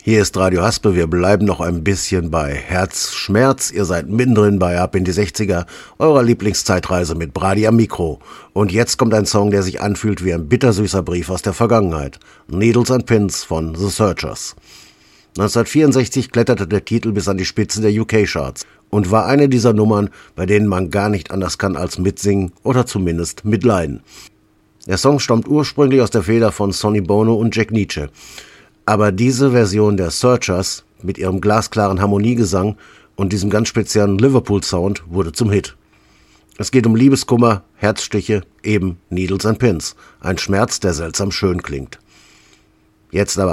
Hier ist Radio Haspe, wir bleiben noch ein bisschen bei Herzschmerz. Ihr seid mittendrin bei Ab in die 60er, eurer Lieblingszeitreise mit Brady am Mikro. Und jetzt kommt ein Song, der sich anfühlt wie ein bittersüßer Brief aus der Vergangenheit. Needles and Pins von The Searchers. 1964 kletterte der Titel bis an die Spitze der UK-Charts und war eine dieser Nummern, bei denen man gar nicht anders kann als mitsingen oder zumindest mitleiden. Der Song stammt ursprünglich aus der Feder von Sonny Bono und Jack Nitzsche. Aber diese Version der Searchers mit ihrem glasklaren Harmoniegesang und diesem ganz speziellen Liverpool-Sound wurde zum Hit. Es geht um Liebeskummer, Herzstiche, eben Needles and Pins. Ein Schmerz, der seltsam schön klingt. Jetzt aber